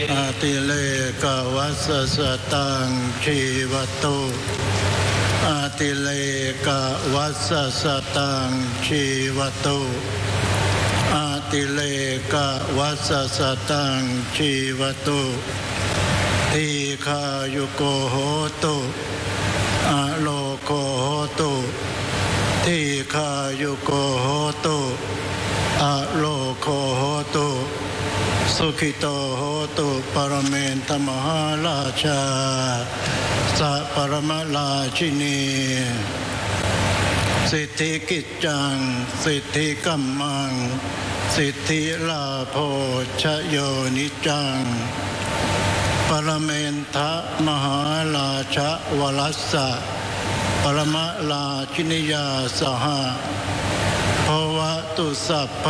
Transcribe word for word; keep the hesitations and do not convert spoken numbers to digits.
อาติเลกวัสสตังชีวตุอาติเลกวัสสตังชีวตุอาติเลกวัสสตังชีวตุทีฆายุโกโหตุอะโลโกโหตุทีฆายุโกโหตุอะโลโกโหตุสุขิโตโหตุปรเมนทมหาราชาสัพปรมราชินีสิทธิกิจจังสิทธิกัมมังสิทธิลาโภชโยนิจังปรเมนทะมหาราชวรัสสะปรมราชินียาสหะภวตุสัพพ